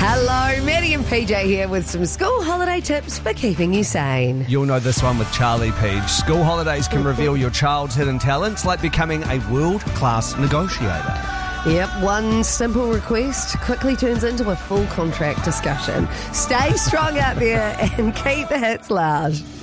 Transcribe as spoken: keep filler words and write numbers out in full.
Hello, Maddie and P J here with some school holiday tips for keeping you sane. You'll know this one with Charlie Peach. School holidays can reveal your child's hidden talents, like becoming a world-class negotiator. Yep, one simple request quickly turns into a full contract discussion. Stay strong out there and keep the hits loud.